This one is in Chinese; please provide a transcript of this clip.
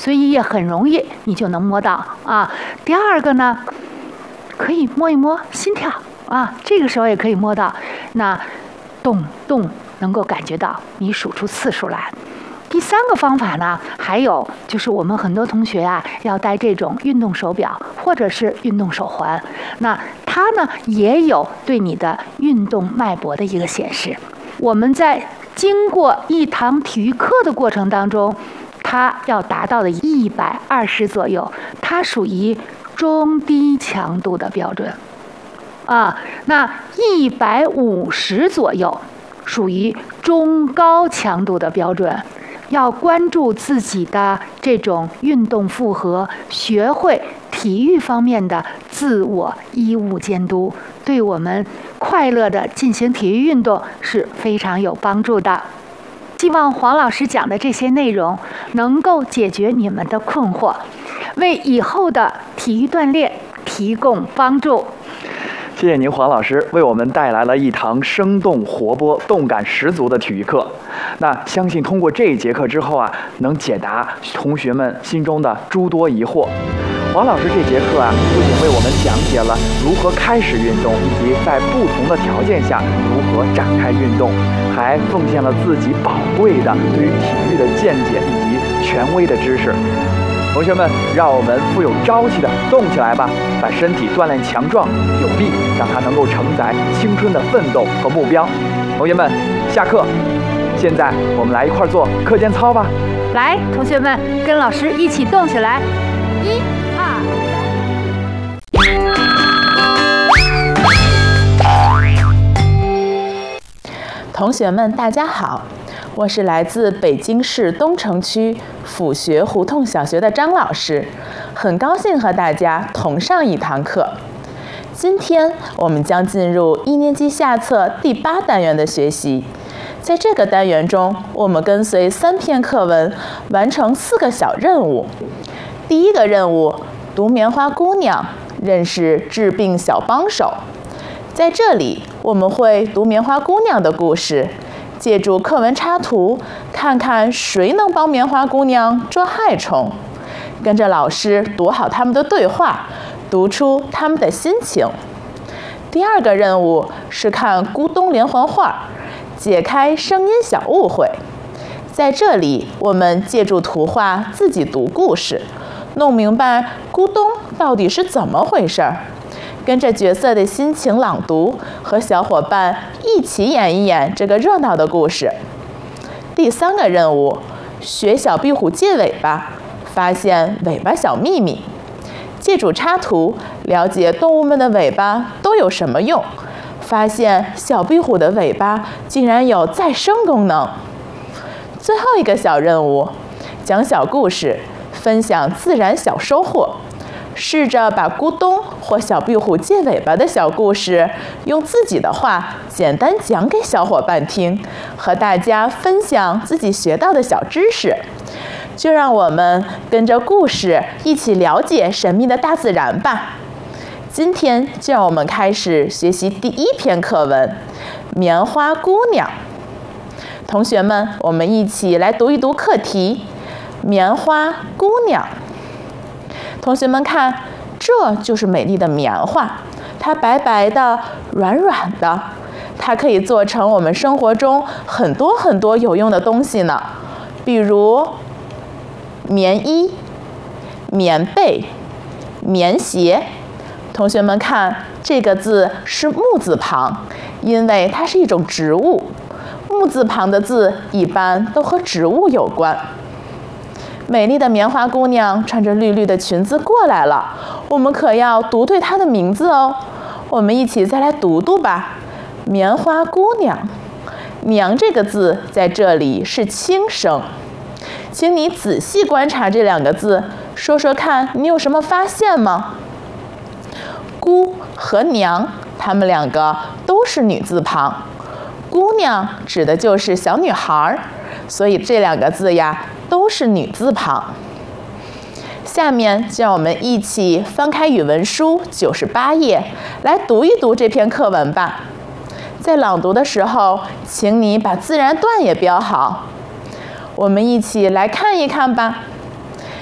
所以也很容易你就能摸到啊。第二个呢，可以摸一摸心跳啊，这个时候也可以摸到，那动能够感觉到你数出次数来。第三个方法呢，还有就是我们很多同学啊要戴这种运动手表或者是运动手环，那它呢也有对你的运动脉搏的一个显示。我们在经过一堂体育课的过程当中，它要达到的120左右，它属于中低强度的标准啊。那150左右属于中高强度的标准。要关注自己的这种运动负荷，学会体育方面的自我医务监督，对我们快乐的进行体育运动是非常有帮助的。希望黄老师讲的这些内容能够解决你们的困惑，为以后的体育锻炼提供帮助。 谢谢您，黄老师为我们带来了一堂生动活泼、动感十足的体育课。那相信通过这一节课之后啊，能解答同学们心中的诸多疑惑。黄老师这节课啊，不仅为我们讲解了如何开始运动，以及在不同的条件下如何展开运动，还奉献了自己宝贵的对于体育的见解以及权威的知识。同学们，让我们富有朝气的动起来吧，把身体锻炼强壮有力，让它能够承载青春的奋斗和目标。同学们，下课。现在我们来一块做课间操吧。 来，同学们跟老师一起动起来，1、 2。同学们，大家好。我是来自北京市东城区府学胡同小学的张老师，很高兴和大家同上一堂课。今天我们将进入1年级下册第8单元的学习。在这个单元中，我们跟随3篇课文完成4个小任务。第一个任务，读棉花姑娘，认识治病小帮手。在这里，我们会读棉花姑娘的故事，借助课文插图，看看谁能帮棉花姑娘捉害虫，跟着老师读好他们的对话，读出他们的心情。第二个任务是看咕咚连环画，解开声音小误会。在这里，我们借助图画自己读故事，弄明白咕咚到底是怎么回事儿。跟着角色的心情朗读，和小伙伴一起演一演这个热闹的故事。第三个任务，学小壁虎借尾巴，发现尾巴小秘密。借助插图，了解动物们的尾巴都有什么用，发现小壁虎的尾巴竟然有再生功能。最后一个小任务，讲小故事，分享自然小收获。试着把咕咚或小壁虎借尾巴的小故事，用自己的话简单讲给小伙伴听，和大家分享自己学到的小知识。就让我们跟着故事一起了解神秘的大自然吧。今天就让我们开始学习第1篇课文《棉花姑娘》。同学们，我们一起来读一读课题《棉花姑娘》。同学们看，这就是美丽的棉花，它白白的、软软的，它可以做成我们生活中很多很多有用的东西呢，比如棉衣、棉被、棉鞋。同学们看，这个字是木字旁，因为它是一种植物，木字旁的字一般都和植物有关。美丽的棉花姑娘穿着绿绿的裙子过来了，我们可要读对她的名字哦。我们一起再来读读吧。棉花姑娘，娘这个字在这里是轻声，请你仔细观察这2个字，说说看你有什么发现吗？姑和娘，她们2个都是女字旁，姑娘指的就是小女孩，所以这2个字呀都是女字旁。下面就让我们一起翻开语文书98页，来读一读这篇课文吧。在朗读的时候，请你把自然段也标好。我们一起来看一看吧。